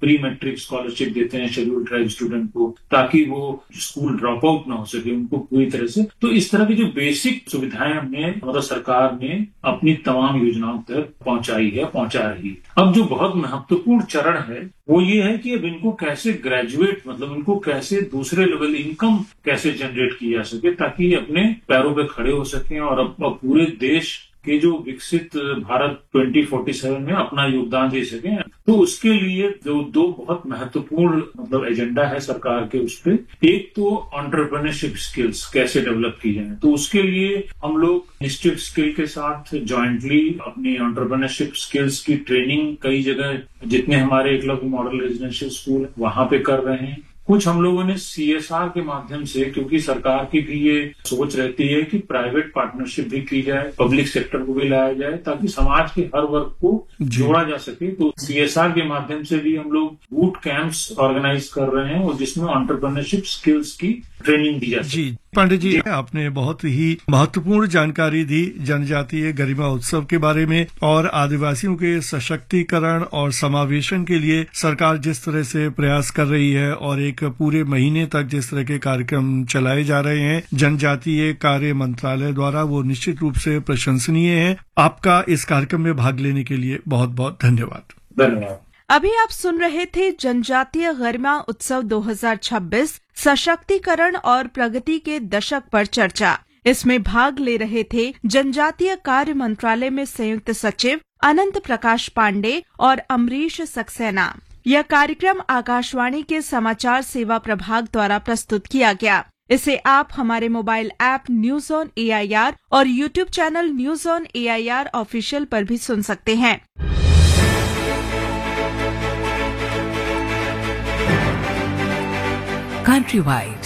Pre matric scholarship देते हैं scheduled tribe student को, ताकि वो स्कूल ड्रॉप आउट ना हो सके उनको पूरी तरह से। तो इस तरह की जो बेसिक सुविधाएं हमने मतलब सरकार ने अपनी तमाम योजनाओं तक पहुंचाई है, पहुंचा रही है। अब जो बहुत महत्वपूर्ण चरण है वो ये है कि अब इनको कैसे ग्रेजुएट मतलब इनको कैसे दूसरे लेवल इनकम कैसे जनरेट की जा सके, ताकि अपने पैरों पे खड़े हो सकें और अब पूरे देश के जो विकसित भारत 2047 में अपना योगदान दे सकें। तो उसके लिए जो दो बहुत महत्वपूर्ण मतलब एजेंडा है सरकार के, उस पे एक तो एंटरप्रेन्योरशिप स्किल्स कैसे डेवलप की जाए, तो उसके लिए हम लोग इंस्टीट्यूट स्किल के साथ जॉइंटली अपनी एंटरप्रेन्योरशिप स्किल्स की ट्रेनिंग कई जगह जितने हमारे एकलव्य मॉडल रेजिडेंशियल स्कूल वहां पे कर रहे हैं। कुछ हम लोगों ने CSR के माध्यम से, क्योंकि सरकार की भी ये सोच रहती है कि प्राइवेट पार्टनरशिप भी की जाए, पब्लिक सेक्टर को भी लाया जाए, ताकि समाज के हर वर्ग को जोड़ा जा सके। तो CSR के माध्यम से भी हम लोग बूट कैंप्स ऑर्गेनाइज कर रहे हैं और जिसमें एंटरप्रेन्योरशिप स्किल्स की ट्रेनिंग दी जाती है। जी पांडे जी, आपने बहुत ही महत्वपूर्ण जानकारी दी जनजातीय गरिमा उत्सव के बारे में और आदिवासियों के सशक्तिकरण और समावेशन के लिए सरकार जिस तरह से प्रयास कर रही है और एक पूरे महीने तक जिस तरह के कार्यक्रम चलाए जा रहे हैं जनजातीय कार्य मंत्रालय द्वारा, वो निश्चित रूप से प्रशंसनीय है। आपका इस कार्यक्रम में भाग लेने के लिए बहुत बहुत धन्यवाद। धन्यवाद। अभी आप सुन रहे थे जनजातीय गरिमा उत्सव 2026 सशक्तिकरण और प्रगति के दशक पर चर्चा। इसमें भाग ले रहे थे जनजातीय कार्य मंत्रालय में संयुक्त सचिव अनंत प्रकाश पांडे और अमरीश सक्सेना। यह कार्यक्रम आकाशवाणी के समाचार सेवा प्रभाग द्वारा प्रस्तुत किया गया। इसे आप हमारे mobile app news on AIR और YouTube channel news on AIR official पर भी सुन सकते हैं। Countrywide